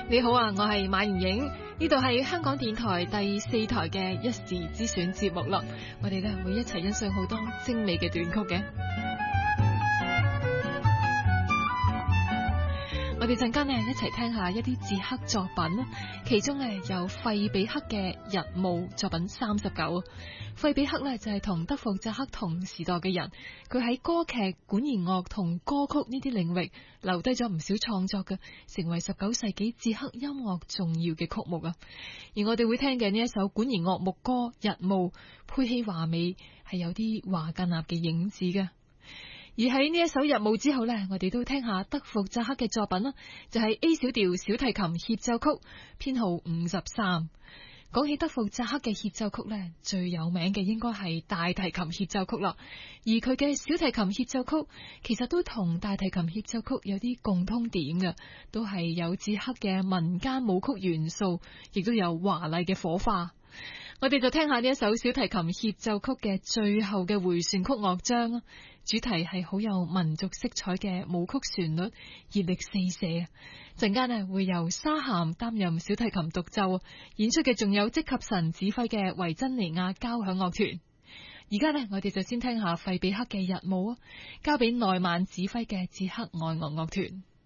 你好啊，我係馬妍妍，呢度係香港電台第4台嘅一時之選節目啦。我哋咧會一齊欣賞好多精美嘅短曲嘅。我哋陣間咧一齊聽下一啲捷克作品啦，其中咧有費比克嘅日暮作品39。費比克咧就係同德弗扎克同時代嘅人，佢喺歌劇、管弦樂同歌曲呢啲領域留低咗唔少創作嘅，成為19世紀捷克音樂重要嘅曲目啊。而我哋會聽嘅呢一首管弦樂牧歌《日暮》，配器華美，係有啲華格納嘅影子嘅。而喺呢一首《日暮》之後呢，我哋都聽下德弗扎克嘅作品啦，就係 A 小調小提琴協奏曲編號53。講起德弗扎克嘅協奏曲呢，最有名嘅應該係大提琴協奏曲啦。而佢嘅小提琴協奏曲其實都同大提琴協奏曲有啲共通點嘅，都係有捷克嘅民間舞曲元素，亦都有華麗嘅火花。我哋就聽下呢一首小提琴協奏曲嘅最後嘅回旋曲樂章啊，主題係好有民族色彩嘅舞曲旋律，熱力四射。陣間呢會由沙咸擔任小提琴獨奏，演出嘅仲有積及神指揮嘅維珍尼亞交響樂團。而家呢，我哋就先聽下費比克嘅日暮啊，交俾內曼指揮嘅捷克愛樂樂團。